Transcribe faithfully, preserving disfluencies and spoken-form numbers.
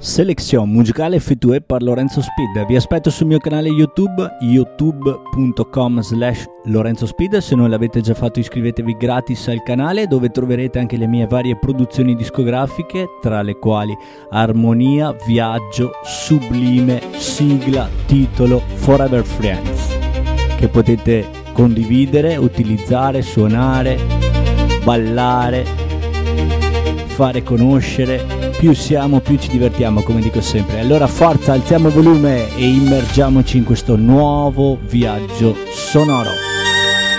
Selezione musicale effettuée per Lorenzo Speed. Vi aspetto sul mio canale YouTube, youtube punto com slash Lorenzo Speed. Se non l'avete già fatto iscrivetevi gratis al canale, dove troverete anche le mie varie produzioni discografiche, tra le quali Armonia, Viaggio, Sublime, Sigla, Titolo, Forever Friends, che potete condividere, utilizzare, suonare, ballare, fare conoscere. Più siamo, più ci divertiamo, come dico sempre. Allora forza, alziamo volume e immergiamoci in questo nuovo viaggio sonoro.